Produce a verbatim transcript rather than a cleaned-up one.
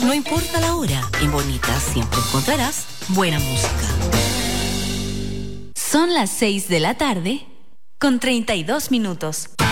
No importa la hora, en Bonita siempre encontrarás buena música. Son las seis de la tarde con treinta y dos minutos.